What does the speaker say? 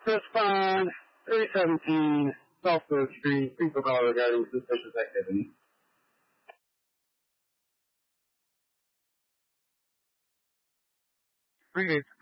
Respond 317 South 3rd Street, people call regarding suspicious activity. 3 days